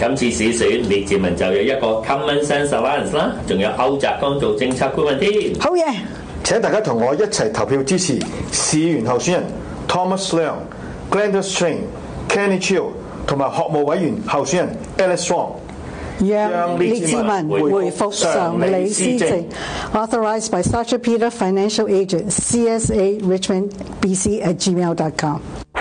今次市選列治文就有一個 Common Sense Alliance 啦，仲有歐澤剛做政策顧問添。 好嘢！ 請大家同我一齊投票支持市議員候選人 Thomas Leung、Gladys Train、Kenny Chiu 同埋學務委員候選人 Alice Wong。 讓列治文回復常理施政。Authorized by Sacha Peter Financial Agent CSA Richmond BC@gmail.com。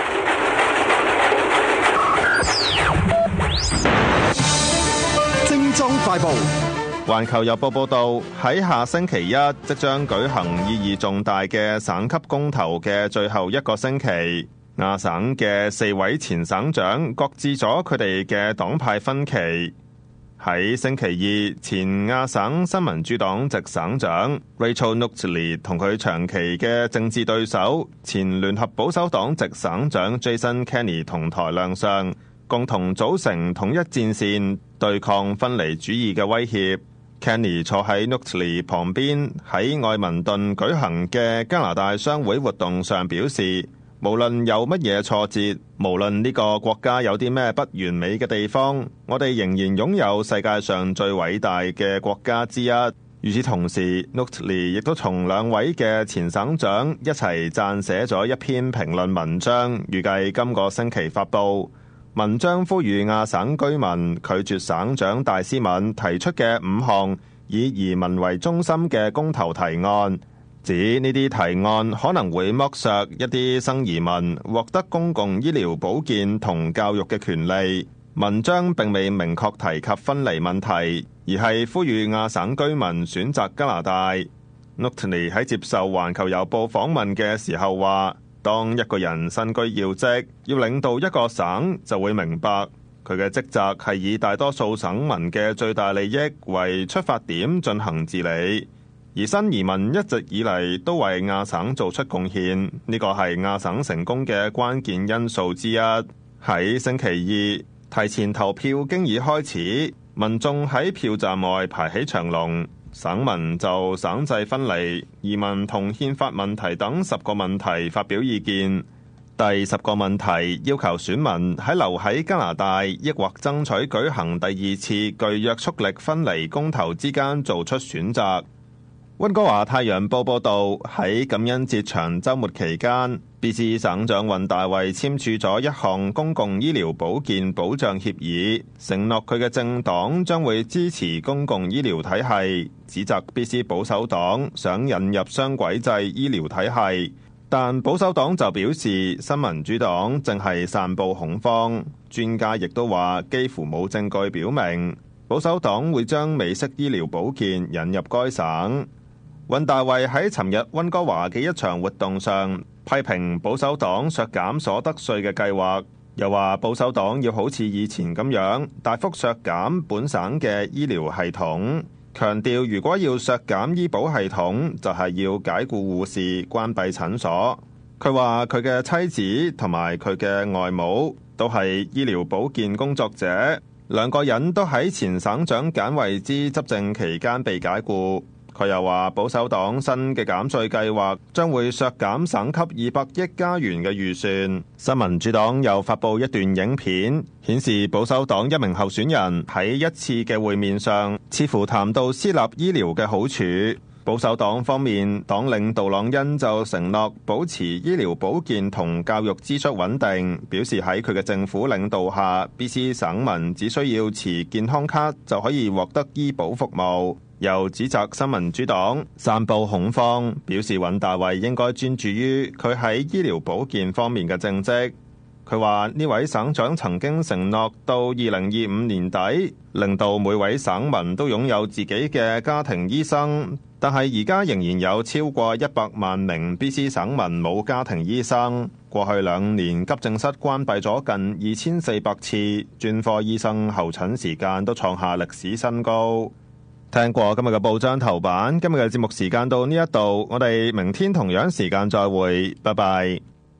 精裝快報。 環球郵報報導，喺下星期一即將舉行意義重大嘅省級公投嘅最後一個星期，亞省嘅4位前省長各自咗佢哋嘅黨派分歧。喺星期二，前亞省新民主黨籍省長 Rachel Notley 同佢長期嘅政治對手前聯合保守黨籍省長 Jason Kenney 同台亮相，共同組成統一戰線，對抗分離主義嘅威脅。Kenney 坐喺 Notley 旁邊，喺愛民頓舉行嘅加拿大商會活動上表示，無論有乜嘢挫折，無論呢個國家有啲咩不完美嘅地方，我哋仍然擁有世界上最偉大嘅國家之一。與此同時 Notley 亦都同兩位嘅前省長一齊撰寫咗一篇評論文章，預計今個星期發佈。文章呼籲亞省居民拒絕省長戴斯敏提出嘅5項以移民為中心嘅公投提案，指呢啲提案可能會剝削一啲新移民獲得公共醫療保健同教育嘅權利。文章並未明確提及分離問題，而係呼籲亞省居民選擇加拿大。Notley 喺接受環球郵報訪問嘅時候話，當一個人身居要職，要領導一個省，就會明白佢嘅職責係以大多數省民嘅最大利益為出發點進行治理。而新移民一直以嚟都為亞省做出貢獻，呢個係亞省成功嘅關鍵因素之一。喺星期二，提前投票經已開始，民眾喺票站外排起長龍。省民就省制分離、移民同憲法問題等10個問題發表意見。第10個問題要求選民喺留喺加拿大抑或爭取舉行第2次具約束力分離公投之間做出選擇。溫哥華太陽報報導，喺感恩節長週末期間，BC 省長尹大衛簽署咗一項公共醫療保健保障協議，承諾佢嘅政黨將會支持公共醫療體系，指責 BC 保守黨想引入雙軌制醫療體系，但保守黨就表示新民主黨正係散佈恐慌。專家亦都話，幾乎冇證據表明保守黨會將美式醫療保健引入該省。尹大衛喺尋日溫哥華嘅一場活動上批評保守黨削減所得稅嘅計劃，又話保守黨要好似以前咁樣大幅削減本省嘅醫療系統，強調如果要削減醫保系統，就係要解僱護士、關閉診所。佢話佢嘅妻子同埋佢嘅外母都係醫療保健工作者，兩個人都喺前省長簡惠之執政期間被解僱。佢又話保守黨新嘅減稅計劃將會削減省級200億加元嘅預算。新民主黨又發布一段影片，顯示保守黨一名候選人喺一次嘅會面上，似乎談到私立醫療嘅好處。保守黨方面，黨領杜朗恩就承諾保持醫療保健同教育支出穩定，表示喺佢嘅政府領導下 ，BC 省民只需要持健康卡就可以獲得醫保服務。又指責新民主黨散佈恐慌，表示尹大衛應該專注於佢喺醫療保健方面嘅政績。佢話呢位省長曾經承諾到2025年底，令到每位省民都擁有自己嘅家庭醫生，但係而家仍然有超過100萬名 BC 省民冇家庭醫生。過去2年急症室關閉咗近2400次，專科醫生候診時間都創下歷史新高。聽過今日嘅報章頭版，今日嘅節目時間到呢一度，我哋明天同樣時間再會，拜拜。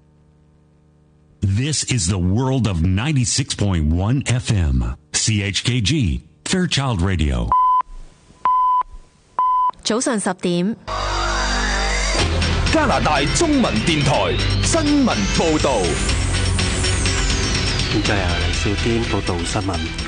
This is the world of 96.1 FM, CHKG, Fairchild Radio. 早上10點， 加拿大中文電台新聞報導。 現在由黎少堅報道新聞。